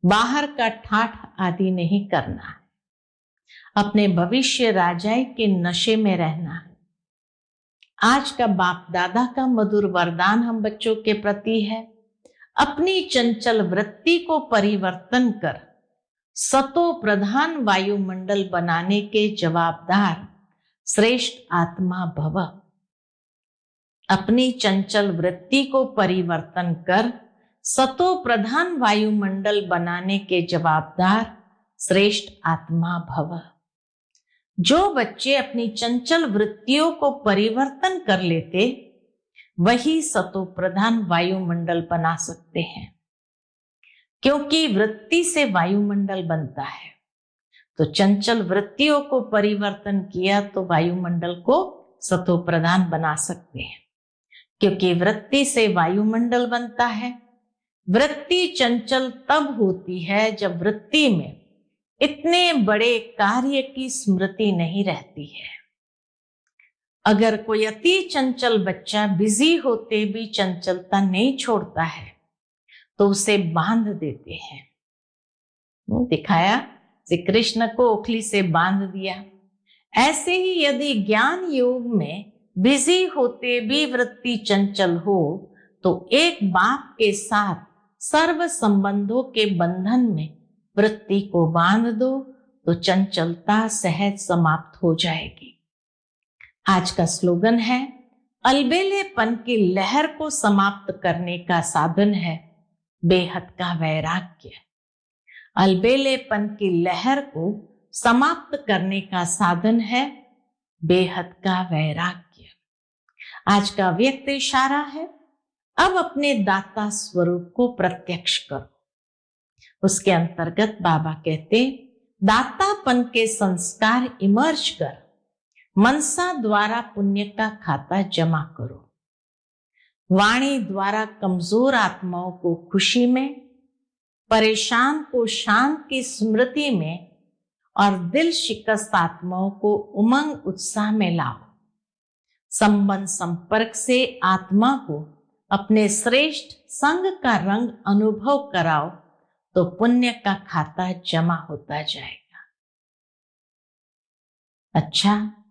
बाहर का ठाठ आदि नहीं करना है। अपने भविष्य राजाई के नशे में रहना है। आज का बाप दादा का मधुर वरदान हम बच्चों के प्रति है, अपनी चंचल वृत्ति को परिवर्तन कर सतो प्रधान वायुमंडल बनाने के जवाबदार श्रेष्ठ आत्मा भव। अपनी चंचल वृत्ति को परिवर्तन कर सतो प्रधान वायुमंडल बनाने के जवाबदार श्रेष्ठ आत्मा भव। जो बच्चे अपनी चंचल वृत्तियों को परिवर्तन कर लेते वही सतो प्रधान वायुमंडल बना सकते हैं, क्योंकि वृत्ति से वायुमंडल बनता है। तो चंचल वृत्तियों को परिवर्तन किया तो वायुमंडल को सतो प्रधान बना सकते हैं, क्योंकि वृत्ति से वायुमंडल बनता है। वृत्ति चंचल तब होती है जब वृत्ति में इतने बड़े कार्य की स्मृति नहीं रहती है। अगर कोई अति चंचल बच्चा बिजी होते भी चंचलता नहीं छोड़ता है तो उसे बांध देते हैं। दिखाया, श्री कृष्ण को ओखली से बांध दिया। ऐसे ही यदि ज्ञान योग में बिजी होते भी वृत्ति चंचल हो तो एक बाप के साथ सर्व संबंधों के बंधन में वृत्ति को बांध दो तो चंचलता सहज समाप्त हो जाएगी। आज का स्लोगन है, अलबेलेपन की लहर को समाप्त करने का साधन है बेहद का वैराग्य। अलबेलेपन की लहर को समाप्त करने का साधन है बेहद का वैराग्य। आज का व्यक्त इशारा है, अब अपने दाता स्वरूप को प्रत्यक्ष करो। उसके अंतर्गत बाबा कहते, दातापन के संस्कार इमर्ज कर मनसा द्वारा पुण्य का खाता जमा करो। वाणी द्वारा कमजोर आत्माओं को खुशी में, परेशान को शांत की स्मृति में और दिल शिकस्त आत्माओं को उमंग उत्साह में लाओ। संबंध संपर्क से आत्मा को अपने श्रेष्ठ संग का रंग अनुभव कराओ तो पुण्य का खाता जमा होता जाएगा। अच्छा,